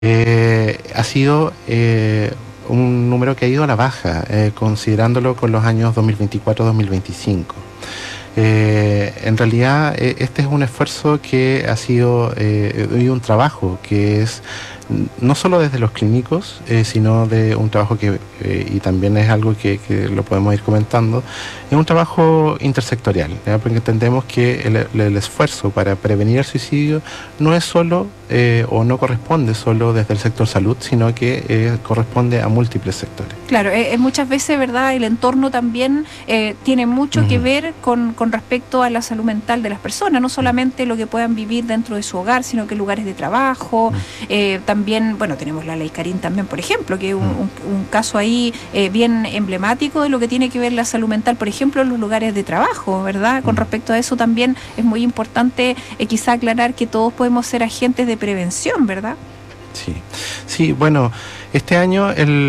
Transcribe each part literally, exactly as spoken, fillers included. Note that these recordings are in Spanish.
eh, ha sido eh, un número que ha ido a la baja, eh, considerándolo con los años dos mil veinticuatro dos mil veinticinco. Eh, en realidad, eh, este es un esfuerzo que ha sido eh, y un trabajo que es no solo desde los clínicos, eh, sino de un trabajo que, eh, y también es algo que, que lo podemos ir comentando, es un trabajo intersectorial, ¿ya? Porque entendemos que el, el esfuerzo para prevenir el suicidio no es solo eh, o no corresponde solo desde el sector salud, sino que eh, corresponde a múltiples sectores. Claro, eh, muchas veces, ¿verdad?, el entorno también eh, tiene mucho uh-huh. que ver con, con respecto a la salud mental de las personas, no solamente lo que puedan vivir dentro de su hogar, sino que lugares de trabajo, uh-huh. eh, también También, bueno, tenemos la ley Carín también, por ejemplo, que es un, un, un caso ahí eh, bien emblemático de lo que tiene que ver la salud mental, por ejemplo, en los lugares de trabajo, ¿verdad? Con respecto a eso también es muy importante eh, quizá aclarar que todos podemos ser agentes de prevención, ¿verdad? Sí, sí, bueno, este año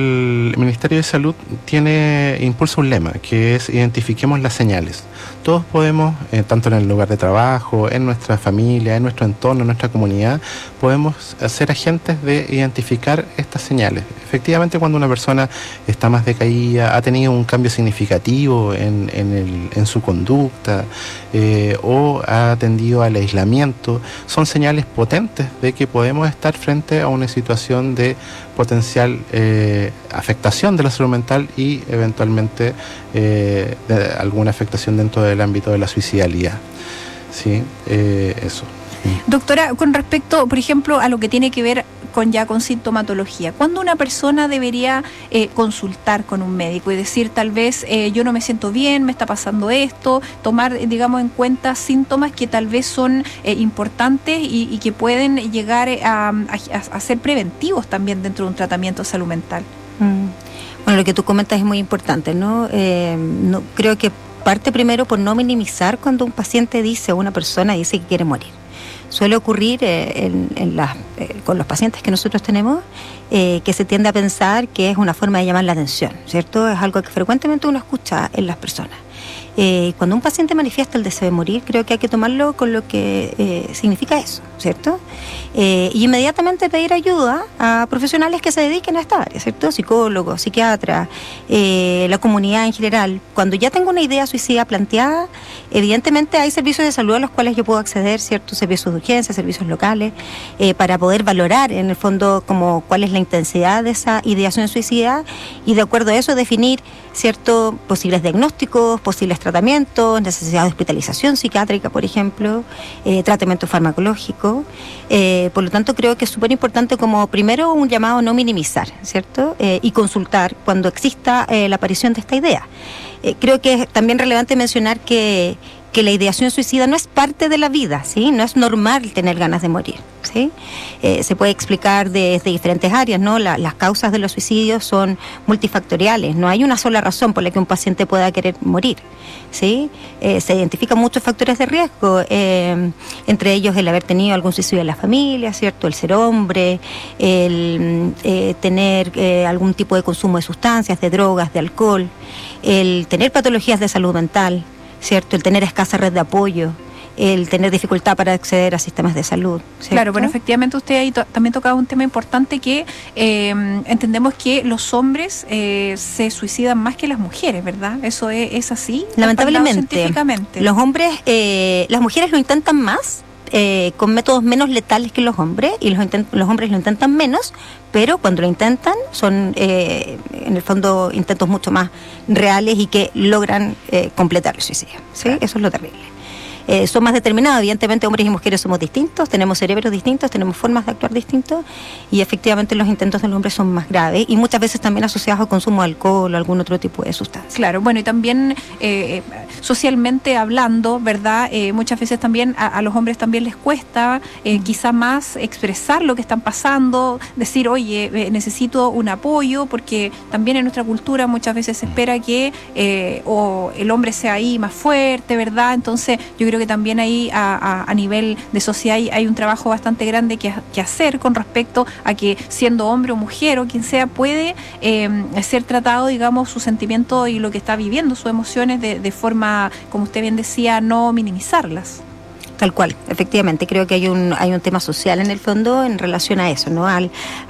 el Ministerio de Salud tiene, impulsa un lema que es identifiquemos las señales. Todos podemos, eh, tanto en el lugar de trabajo, en nuestra familia, en nuestro entorno, en nuestra comunidad, podemos ser agentes de identificar estas señales. Efectivamente, cuando una persona está más decaída, ha tenido un cambio significativo en, en, el, en su conducta eh, o ha tendido al aislamiento, son señales potentes de que podemos estar frente a una situación de potencial eh, afectación de la salud mental y eventualmente eh, de alguna afectación dentro del ámbito de la suicidalidad. Sí, eh, eso. Doctora, con respecto, por ejemplo, a lo que tiene que ver con ya con sintomatología, ¿cuándo una persona debería eh, consultar con un médico y decir tal vez eh, yo no me siento bien, me está pasando esto, tomar, digamos, en cuenta síntomas que tal vez son eh, importantes y, y que pueden llegar a, a, a ser preventivos también dentro de un tratamiento de salud mental? Mm. Bueno, lo que tú comentas es muy importante, ¿no? Eh, no creo que parte primero por no minimizar cuando un paciente dice o una persona dice que quiere morir. Suele ocurrir eh, en, en la, eh, con los pacientes que nosotros tenemos eh, que se tiende a pensar que es una forma de llamar la atención, ¿cierto? Es algo que frecuentemente uno escucha en las personas. Eh, cuando un paciente manifiesta el deseo de morir, creo que hay que tomarlo con lo que eh, significa eso, ¿cierto? Eh, y inmediatamente pedir ayuda a profesionales que se dediquen a esta área, ¿cierto? Psicólogos, psiquiatras, eh, la comunidad en general. Cuando ya tengo una idea suicida planteada, evidentemente hay servicios de salud a los cuales yo puedo acceder, ¿cierto? Servicios de urgencia, servicios locales, eh, para poder valorar en el fondo como cuál es la intensidad de esa ideación suicida y de acuerdo a eso definir, ¿cierto? Posibles diagnósticos, posibles tratamientos, necesidad de hospitalización psiquiátrica, por ejemplo, eh, tratamiento farmacológico. Eh, por lo tanto, creo que es súper importante como primero un llamado a no minimizar, ¿cierto? Eh, y consultar cuando exista eh, la aparición de esta idea. Eh, creo que es también relevante mencionar que, que la ideación suicida no es parte de la vida, ¿sí? No es normal tener ganas de morir, ¿sí? Eh, se puede explicar desde diferentes áreas, ¿no? La, las causas de los suicidios son multifactoriales, no hay una sola razón por la que un paciente pueda querer morir, ¿sí? Eh, se identifican muchos factores de riesgo, eh, entre ellos el haber tenido algún suicidio en la familia, ¿cierto? El ser hombre, el eh, tener eh, algún tipo de consumo de sustancias, de drogas, de alcohol, el tener patologías de salud mental, ¿cierto? El tener escasa red de apoyo, el tener dificultad para acceder a sistemas de salud, ¿cierto? Claro, bueno, efectivamente usted ahí to- también tocaba un tema importante que eh, entendemos que los hombres eh, se suicidan más que las mujeres, ¿verdad? ¿Eso es, es así? Lamentablemente, científicamente. Los hombres, eh, las mujeres lo intentan más, eh, con métodos menos letales que los hombres, y los, intent- los hombres lo intentan menos, pero cuando lo intentan son, eh, en el fondo, intentos mucho más reales y que logran eh, completar el suicidio, ¿sí? Claro. Eso es lo terrible. Eh, son más determinados, evidentemente hombres y mujeres somos distintos, tenemos cerebros distintos, tenemos formas de actuar distintos y efectivamente los intentos del hombre son más graves y muchas veces también asociados al consumo de alcohol o algún otro tipo de sustancia. Claro, bueno, y también eh, socialmente hablando, ¿verdad? Eh, muchas veces también a, a los hombres también les cuesta eh, quizá más expresar lo que están pasando, decir, oye, eh, necesito un apoyo, porque también en nuestra cultura muchas veces se espera que eh, o el hombre sea ahí más fuerte, ¿verdad? Entonces yo creo que también ahí a, a, a nivel de sociedad hay, hay un trabajo bastante grande que, que hacer con respecto a que siendo hombre o mujer o quien sea puede eh, ser tratado, digamos, su sentimiento y lo que está viviendo, sus emociones de, de forma, como usted bien decía, no minimizarlas. Tal cual, efectivamente, creo que hay un hay un tema social en el fondo en relación a eso, ¿no? Al,